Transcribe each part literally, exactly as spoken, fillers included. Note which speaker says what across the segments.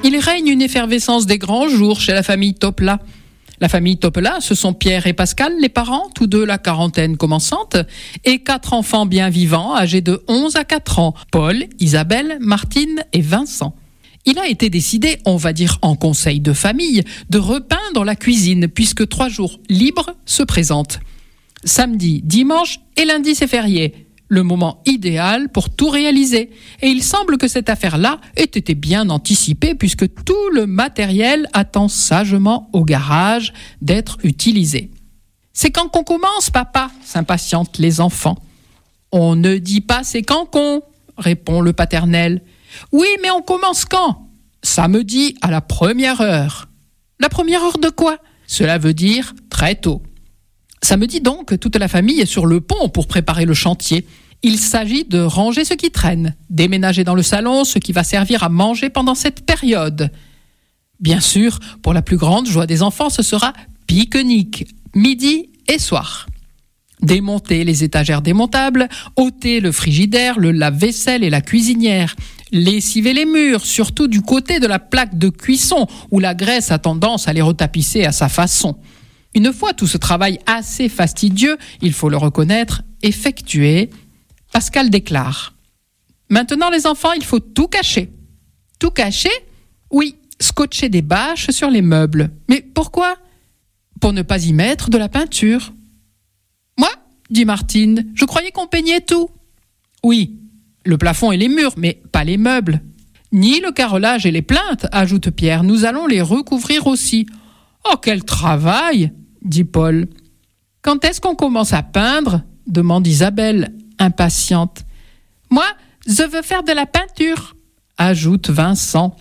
Speaker 1: Il règne une effervescence des grands jours chez la famille Topla. La famille Topla, ce sont Pierre et Pascal, les parents, tous deux la quarantaine commençante, et quatre enfants bien vivants, âgés de onze à quatre ans, Paul, Isabelle, Martine et Vincent. Il a été décidé, on va dire en conseil de famille, de repeindre la cuisine, puisque trois jours libres se présentent. Samedi, dimanche et lundi, c'est férié. Le moment idéal pour tout réaliser. Et il semble que cette affaire-là ait été bien anticipée puisque tout le matériel attend sagement au garage d'être utilisé. « C'est quand qu'on commence, papa ?» s'impatientent les enfants. « On ne dit pas c'est quand qu'on » répond le paternel. « Oui, mais on commence quand ?»« Samedi à la première heure. »« La première heure de quoi ?» Cela veut dire très tôt. Samedi donc, toute la famille est sur le pont pour préparer le chantier. Il s'agit de ranger ce qui traîne, déménager dans le salon ce qui va servir à manger pendant cette période. Bien sûr, pour la plus grande joie des enfants, ce sera pique-nique, midi et soir. Démonter les étagères démontables, ôter le frigidaire, le lave-vaisselle et la cuisinière, lessiver les murs, surtout du côté de la plaque de cuisson où la graisse a tendance à les retapisser à sa façon. Une fois tout ce travail assez fastidieux, il faut le reconnaître, effectué, Pascal déclare « Maintenant les enfants, il faut tout cacher. » « Tout cacher ? Oui, scotcher des bâches sur les meubles. Mais pourquoi ? Pour ne pas y mettre de la peinture. »« Moi, dit Martine, je croyais qu'on peignait tout. »« Oui, le plafond et les murs, mais pas les meubles. »« Ni le carrelage et les plinthes, ajoute Pierre, nous allons les recouvrir aussi. »« Oh, quel travail !» dit Paul. « Quand est-ce qu'on commence à peindre ?» demande Isabelle, impatiente. « Moi, je veux faire de la peinture !» ajoute Vincent.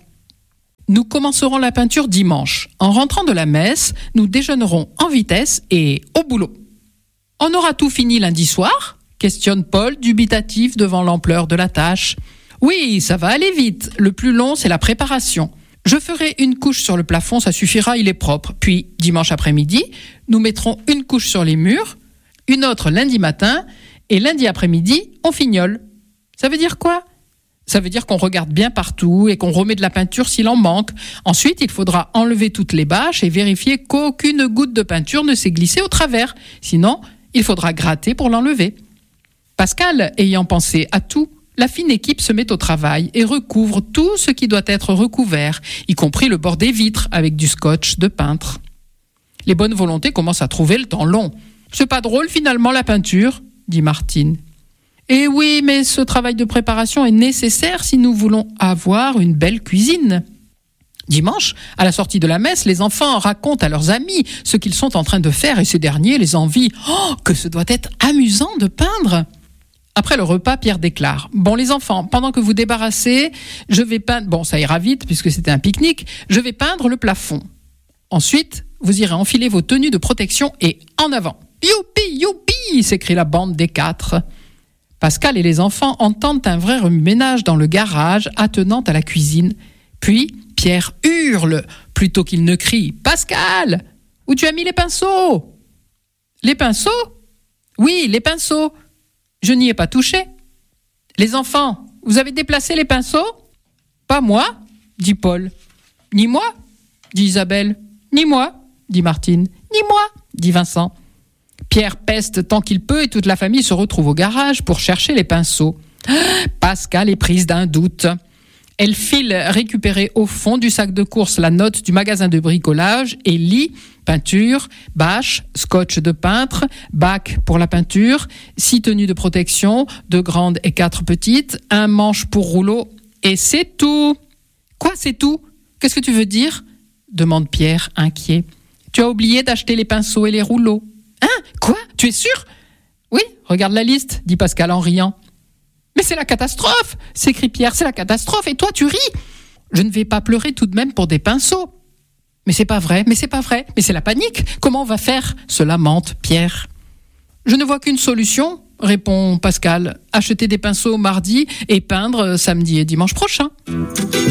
Speaker 1: « Nous commencerons la peinture dimanche. En rentrant de la messe, nous déjeunerons en vitesse et au boulot. »« On aura tout fini lundi soir ?» questionne Paul, dubitatif devant l'ampleur de la tâche. « Oui, ça va aller vite. Le plus long, c'est la préparation. » Je ferai une couche sur le plafond, ça suffira, il est propre. Puis, dimanche après-midi, nous mettrons une couche sur les murs, une autre lundi matin, et lundi après-midi, on fignole. Ça veut dire quoi ? Ça veut dire qu'on regarde bien partout et qu'on remet de la peinture s'il en manque. Ensuite, il faudra enlever toutes les bâches et vérifier qu'aucune goutte de peinture ne s'est glissée au travers. Sinon, il faudra gratter pour l'enlever. Pascal, ayant pensé à tout, la fine équipe se met au travail et recouvre tout ce qui doit être recouvert, y compris le bord des vitres avec du scotch de peintre. Les bonnes volontés commencent à trouver le temps long. « C'est pas drôle finalement la peinture ?» dit Martine. « Eh oui, mais ce travail de préparation est nécessaire si nous voulons avoir une belle cuisine. » Dimanche, à la sortie de la messe, les enfants racontent à leurs amis ce qu'ils sont en train de faire et ces derniers les envient. « Oh, que ce doit être amusant de peindre !» Après le repas, Pierre déclare « Bon les enfants, pendant que vous débarrassez, je vais peindre... Bon, ça ira vite puisque c'était un pique-nique. Je vais peindre le plafond. Ensuite, vous irez enfiler vos tenues de protection et en avant. »« Youpi, youpi !» s'écrie la bande des quatre. Pascal et les enfants entendent un vrai remue-ménage dans le garage attenant à la cuisine. Puis, Pierre hurle plutôt qu'il ne crie « Pascal, où tu as mis les pinceaux ?»« Les pinceaux ? Oui, les pinceaux. Je n'y ai pas touché. »« Les enfants, vous avez déplacé les pinceaux ? » ?»« Pas moi, dit Paul. »« Ni moi, dit Isabelle. »« Ni moi, dit Martine. »« Ni moi, dit Vincent. » Pierre peste tant qu'il peut et toute la famille se retrouve au garage pour chercher les pinceaux. Pascal est prise d'un doute. Elle file récupérer au fond du sac de course la note du magasin de bricolage et lit peinture, bâche, scotch de peintre, bac pour la peinture, six tenues de protection, deux grandes et quatre petites, un manche pour rouleau, et c'est tout. Quoi, c'est tout ? Qu'est-ce que tu veux dire ? Demande Pierre, inquiet. Tu as oublié d'acheter les pinceaux et les rouleaux. Hein ? Quoi ? Tu es sûr ? Oui, regarde la liste, dit Pascal en riant. Mais c'est la catastrophe, s'écrie Pierre, c'est la catastrophe, et toi tu ris. Je ne vais pas pleurer tout de même pour des pinceaux. Mais c'est pas vrai, mais c'est pas vrai, mais c'est la panique. Comment on va faire ? Se lamente Pierre. Je ne vois qu'une solution, répond Pascal. Acheter des pinceaux mardi et peindre samedi et dimanche prochain.